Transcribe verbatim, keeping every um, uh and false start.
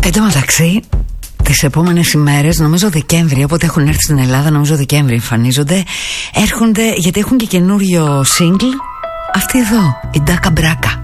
Εν τω μεταξύ, τις επόμενες ημέρες, νομίζω Δεκέμβρη, όποτε έχουν έρθει στην Ελλάδα, νομίζω Δεκέμβρη εμφανίζονται, έρχονται γιατί έχουν και καινούριο single. Αυτή εδώ, η Ντάκα Μπράκα.